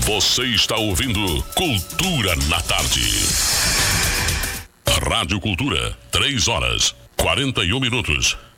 Você está ouvindo Cultura na Tarde. Rádio Cultura, 3 horas, 41 minutos.